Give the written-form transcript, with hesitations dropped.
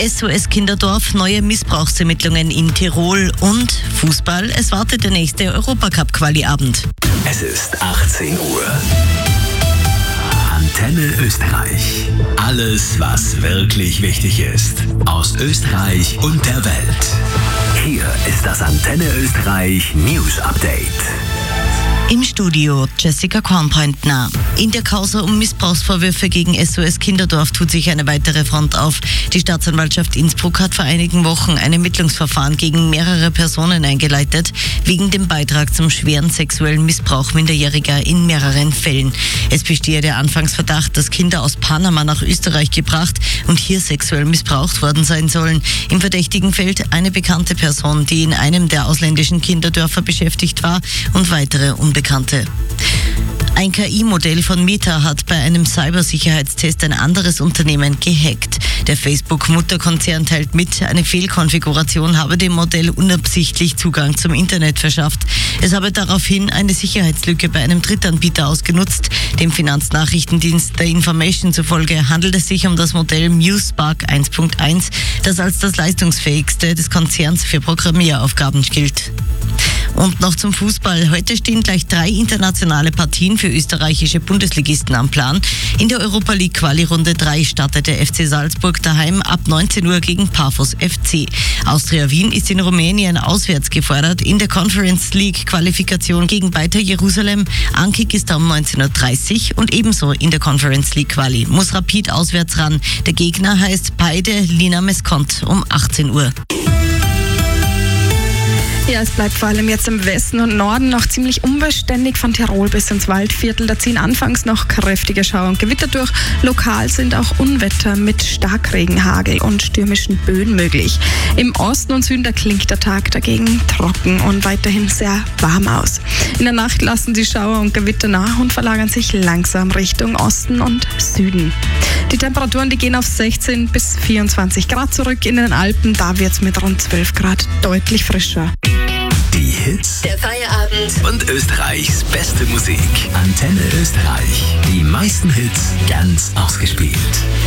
SOS Kinderdorf, neue Missbrauchsermittlungen in Tirol und Fußball. Es wartet der nächste Europacup-Quali-Abend. Es ist 18 Uhr. Antenne Österreich. Alles, was wirklich wichtig ist. Aus Österreich und der Welt. Hier ist das Antenne Österreich News Update. Im Studio Jessica Kornpointner. In der Causa um Missbrauchsvorwürfe gegen SOS Kinderdorf tut sich eine weitere Front auf. Die Staatsanwaltschaft Innsbruck hat vor einigen Wochen ein Ermittlungsverfahren gegen mehrere Personen eingeleitet, wegen dem Beitrag zum schweren sexuellen Missbrauch Minderjähriger in mehreren Fällen. Es bestehe der Anfangsverdacht, dass Kinder aus Panama nach Österreich gebracht und hier sexuell missbraucht worden sein sollen. Im verdächtigen Feld eine bekannte Person, die in einem der ausländischen Kinderdörfer beschäftigt war, und weitere Unbekannte. Ein KI-Modell von Meta hat bei einem Cybersicherheitstest ein anderes Unternehmen gehackt. Der Facebook-Mutterkonzern teilt mit, eine Fehlkonfiguration habe dem Modell unabsichtlich Zugang zum Internet verschafft. Es habe daraufhin eine Sicherheitslücke bei einem Drittanbieter ausgenutzt. Dem Finanznachrichtendienst The Information zufolge handelt es sich um das Modell MuseSpark 1.1, das als das leistungsfähigste des Konzerns für Programmieraufgaben gilt. Und noch zum Fußball. Heute stehen gleich 3 internationale Partien für österreichische Bundesligisten am Plan. In der Europa League Quali-Runde 3 startet der FC Salzburg daheim ab 19 Uhr gegen Pafos FC. Austria Wien ist in Rumänien auswärts gefordert. In der Conference League Qualifikation gegen Beitar Jerusalem. Ankick ist um 19.30 Uhr und ebenso in der Conference League Quali muss Rapid auswärts ran. Der Gegner heißt Paide Lina Mescont um 18 Uhr. Ja, es bleibt vor allem jetzt im Westen und Norden noch ziemlich unbeständig von Tirol bis ins Waldviertel. Da ziehen anfangs noch kräftige Schauer und Gewitter durch. Lokal sind auch Unwetter mit Starkregen, Hagel und stürmischen Böen möglich. Im Osten und Süden, da klingt der Tag dagegen trocken und weiterhin sehr warm aus. In der Nacht lassen die Schauer und Gewitter nach und verlagern sich langsam Richtung Osten und Süden. Die Temperaturen, die gehen auf 16 bis 24 Grad zurück. In den Alpen, da wird es mit rund 12 Grad deutlich frischer. Die Hits, Der Feierabend und Österreichs beste Musik. Antenne Österreich. Die meisten Hits ganz ausgespielt.